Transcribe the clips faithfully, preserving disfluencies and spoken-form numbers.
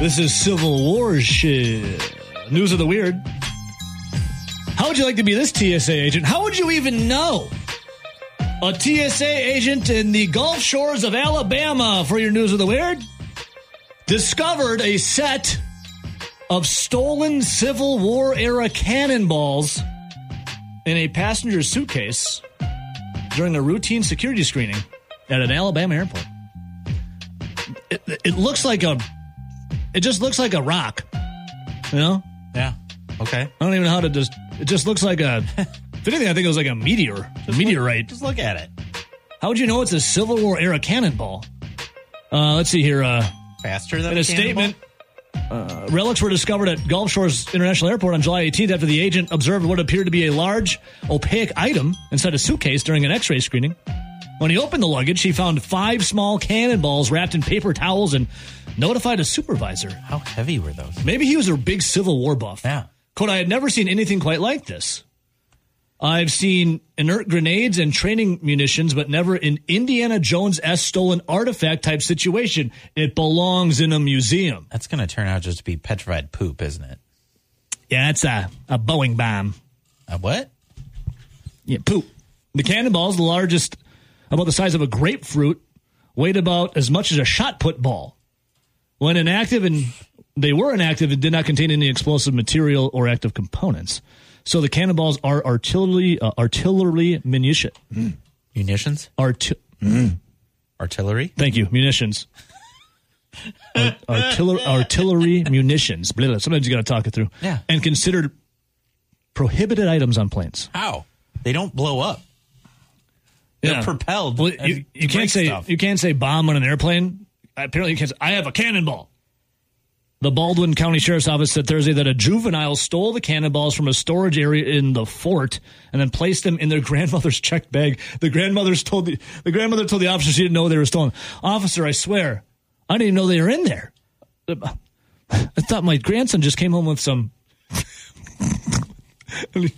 This is Civil War shit. News of the weird. How would you like to be this T S A agent? How would you even know? A T S A agent in the Gulf Shores of Alabama for your news of the weird discovered a set of stolen Civil War era cannonballs in a passenger suitcase during a routine security screening at an Alabama airport. It, it looks like a, it just looks like a rock, you know? Yeah. Okay. I don't even know how to just, it just looks like a, if anything, I think it was like a meteor, a meteorite. Look, just look at it. How would you know it's a Civil War era cannonball? Uh, let's see here. Uh, Faster than in a, a statement, uh, relics were discovered at Gulf Shores International Airport on July eighteenth after the agent observed what appeared to be a large, opaque item inside a suitcase during an X-ray screening. When he opened the luggage, he found five small cannonballs wrapped in paper towels and notified a supervisor. How heavy were those? Maybe he was a big Civil War buff. Yeah. Quote, I had never seen anything quite like this. I've seen inert grenades and training munitions, but never an Indiana Jones-esque stolen artifact type situation. It belongs in a museum. That's going to turn out just to be petrified poop, isn't it? Yeah, it's a, a Boeing bomb. A what? Yeah, poop. The cannonball is the largest, about the size of a grapefruit, weighed about as much as a shot put ball. When inactive, and they were inactive, it did not contain any explosive material or active components. So the cannonballs are artillery, uh, artillery munition. Mm. Munitions? Arti- mm. Artillery? Thank you. Munitions. Art- artillery, artillery munitions. Blah, blah. Sometimes you got to talk it through. Yeah. And considered prohibited items on planes. How? They don't blow up. They're Yeah. propelled. Well, you, you can't say stuff. you can't say bomb on an airplane. Apparently, you can't say, I have a cannonball. The Baldwin County Sheriff's Office said Thursday that a juvenile stole the cannonballs from a storage area in the fort and then placed them in their grandmother's checked bag. The grandmother's told the, the grandmother told the officer she didn't know they were stolen. Officer, I swear, I didn't even know they were in there. I thought my grandson just came home with some. What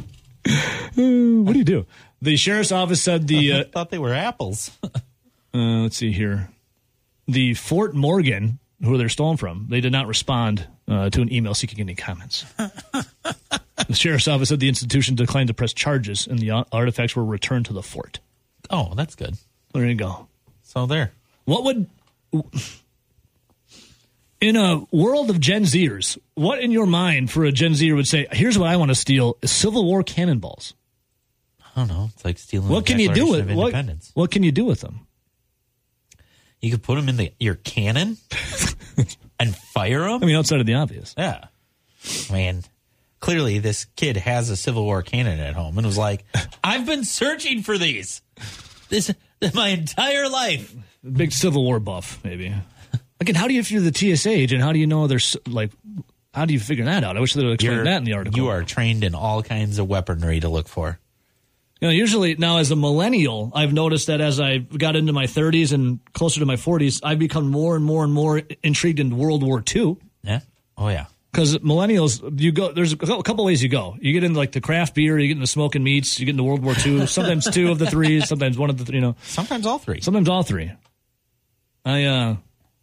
do you do? The sheriff's office said the. Uh, I thought they were apples. uh, let's see here. The Fort Morgan, who they're stolen from, they did not respond uh, to an email seeking any comments. The sheriff's office said the institution declined to press charges, and the artifacts were returned to the fort. Oh, that's good. There you go. So there. What would, in a world of Gen Zers, what in your mind for a Gen Zer would say, here's what I want to steal, is Civil War cannonballs? I don't know. It's like stealing what the can you do with Declaration of what, Independence. what can you do with them? You could put them in the your cannon and fire them? I mean, outside of the obvious. Yeah. Man, clearly this kid has a Civil War cannon at home and was like, I've been searching for these this my entire life. Big Civil War buff, maybe. Again, how do you, if you're the T S A agent, how do you know there's, like, how do you figure that out? I wish they would explain You're, that in the article. You are trained in all kinds of weaponry to look for. You know, usually now as a millennial, I've noticed that as I got into my thirties and closer to my forties, I've become more and more and more intrigued in World War Two. Yeah. Oh, yeah. Because millennials, you go, there's a couple ways you go. You get into like the craft beer, you get into smoking meats, you get into World War Two, sometimes two of the three, sometimes one of the three, you know. Sometimes all three. Sometimes all three. I, uh,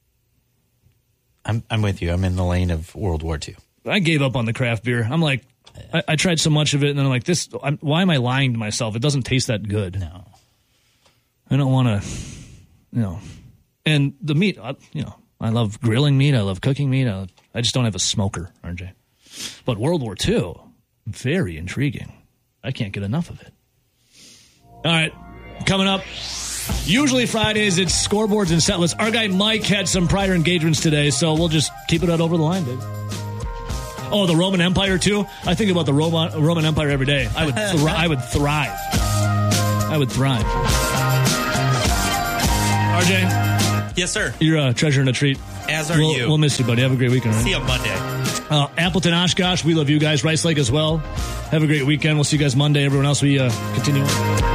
I'm, I'm with you. I'm in the lane of World War Two. I gave up on the craft beer. I'm like, I, I tried so much of it, and then I'm like, this. I'm, why am I lying to myself? It doesn't taste that good. No, I don't want to, you know. And the meat, I, you know, I love grilling meat. I love cooking meat. I, I just don't have a smoker, R J. But World War Two, very intriguing. I can't get enough of it. All right, coming up. Usually Fridays, it's scoreboards and set lists. Our guy Mike had some prior engagements today, so we'll just keep it out over the line, baby. Oh, the Roman Empire, too? I think about the Roman, Roman Empire every day. I would, thri- I would thrive. I would thrive. R J? Yes, sir. You're a treasure and a treat. As are we'll, you. We'll miss you, buddy. Have a great weekend. Right? See you Monday. Uh, Appleton, Oshkosh, we love you guys. Rice Lake as well. Have a great weekend. We'll see you guys Monday. Everyone else, we uh, continue on.